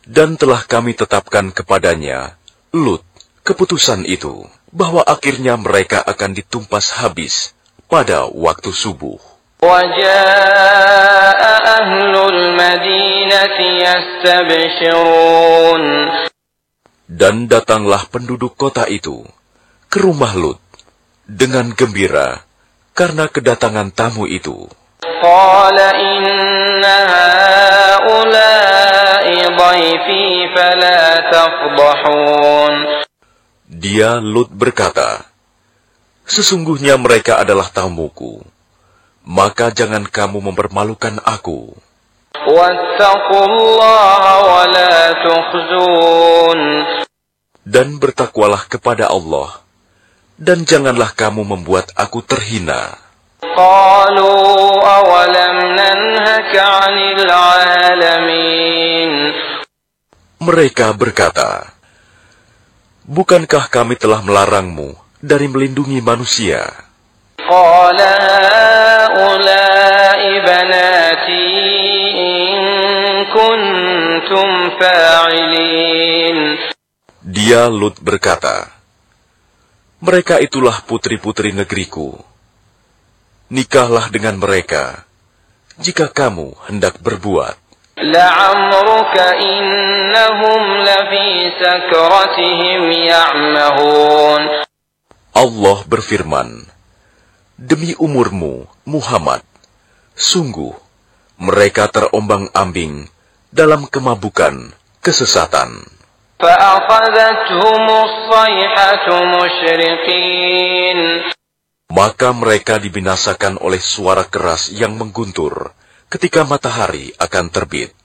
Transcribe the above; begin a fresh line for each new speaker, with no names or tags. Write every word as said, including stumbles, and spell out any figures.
Dan telah kami tetapkan kepadanya, Lut, keputusan itu, bahwa akhirnya mereka akan ditumpas habis pada waktu subuh.
وَجَاءَ أَهْلُ الْمَدِينَةِ يَسْتَبْشِرُونَ.
Dan datanglah penduduk kota itu ke rumah Lut dengan gembira karena kedatangan tamu itu.
قَالَ إِنَّ هَؤُلَاءِ ضَيْفِي فَلَا تَفْضَحُونِ.
Dia Lut berkata, sesungguhnya mereka adalah tamuku, maka jangan kamu mempermalukan aku.
وَاتَّقُوا اللَّهَ وَلَا تُخْزُونِ.
Dan bertakwalah kepada Allah, dan janganlah kamu membuat aku terhina.
قَالُوا أَوَلَمْ نَنْهَكَ عَنِ الْعَالَمِينَ.
Mereka berkata, bukankah kami telah melarangmu dari melindungi manusia?
قَالَ هَؤُلَاءِ بَنَاتِي إِن كُنتُمْ فَاعِلِينَ.
Dia Lut berkata, mereka itulah putri-putri negeriku. Nikahlah dengan mereka, jika kamu hendak berbuat.
لَعَمْرُكَ إِنَّهُمْ لَفِي سَكْرَتِهِمْ يَعْمَهُونَ.
Allah berfirman, demi umurmu, Muhammad, sungguh mereka terombang-ambing dalam kemabukan kesesatan.
فَأَخَذَتْهُمُ الصَّيْحَةُ مُشْرِقِينَ.
Maka mereka dibinasakan oleh suara keras yang mengguntur ketika matahari akan terbit.